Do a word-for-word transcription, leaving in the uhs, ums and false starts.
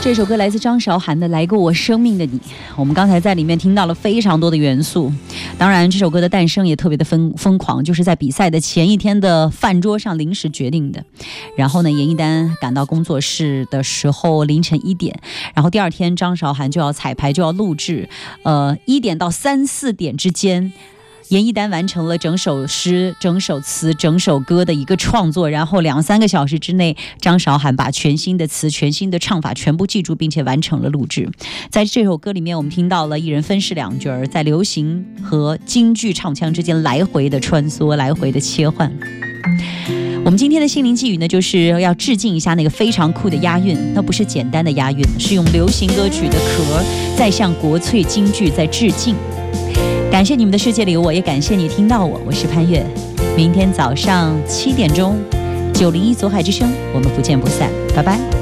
这首歌来自张韶涵的《来过我生命的你》。我们刚才在里面听到了非常多的元素，当然这首歌的诞生也特别的疯疯狂，就是在比赛的前一天的饭桌上临时决定的。然后呢，严艺丹赶到工作室的时候凌晨一点，然后第二天张韶涵就要彩排，就要录制，呃，一点到三四点之间。严艺丹完成了整首诗、整首词、整首歌的一个创作，然后两三个小时之内，张韶涵把全新的词、全新的唱法全部记住，并且完成了录制。在这首歌里面，我们听到了一人分饰两角，在流行和京剧唱腔之间来回的穿梭，来回的切换。我们今天的心灵寄语呢，就是要致敬一下那个非常酷的押韵，那不是简单的押韵，是用流行歌曲的壳在向国粹京剧在致敬。感谢你们的世界里有我，也感谢你听到我，我是潘越。明天早上七点钟，九零一左海之声，我们不见不散，拜拜。